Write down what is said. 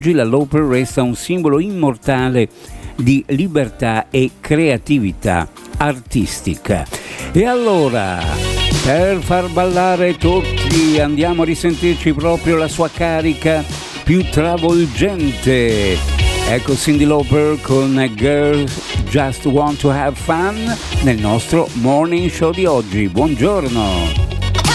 Oggi la Lauper resta un simbolo immortale di libertà e creatività artistica. E allora, per far ballare tutti, andiamo a risentirci proprio la sua carica più travolgente. Ecco Cyndi Lauper con Girls Just Want to Have Fun nel nostro morning show di oggi. Buongiorno!